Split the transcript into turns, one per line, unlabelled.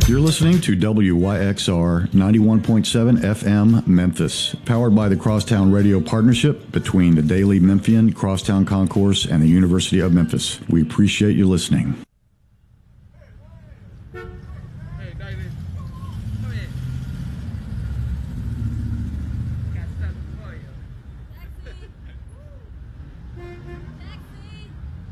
You're listening to WYXR 91.7 FM Memphis, powered by the Crosstown Radio Partnership between the Daily Memphian, Crosstown Concourse, and the University of Memphis. We appreciate you listening.